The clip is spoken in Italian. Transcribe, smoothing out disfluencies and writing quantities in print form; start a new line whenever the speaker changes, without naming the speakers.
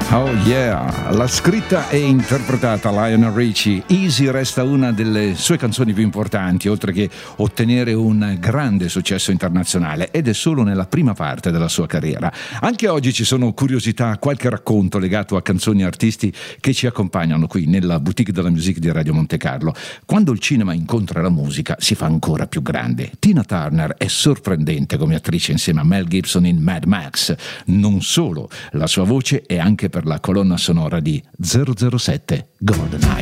Oh yeah, l'ha scritta e interpretata Lionel Richie. Easy resta una delle sue canzoni più importanti, oltre che ottenere un grande successo internazionale, ed è solo nella prima parte della sua carriera. Anche oggi ci sono curiosità, qualche racconto legato a canzoni e artisti che ci accompagnano qui nella boutique della musique di Radio Monte Carlo. Quando il cinema incontra la musica si fa ancora più grande. Tina Turner è sorprendente come attrice insieme a Mel Gibson in Mad Max. Non solo, la sua voce è anche per la colonna sonora di 007 GoldenEye.